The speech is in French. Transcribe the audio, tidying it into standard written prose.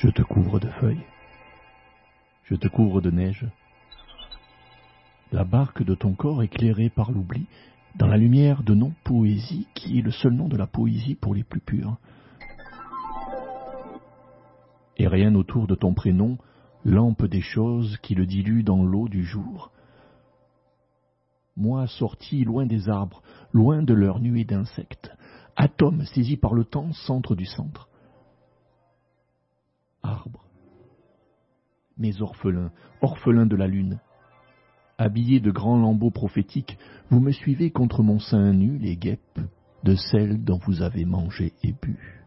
Je te couvre de feuilles, je te couvre de neige. La barque de ton corps éclairée par l'oubli, dans la lumière de non-poésie qui est le seul nom de la poésie pour les plus purs. Et rien autour de ton prénom, lampe des choses qui le diluent dans l'eau du jour. Moi sorti loin des arbres, loin de leur nuée d'insectes, atome saisi par le temps, centre du centre. Arbres, mes orphelins, orphelins de la lune, habillés de grands lambeaux prophétiques, vous me suivez contre mon sein nu, les guêpes de celles dont vous avez mangé et bu.